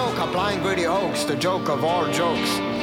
joke, a blind greedy hoax, the joke of all jokes.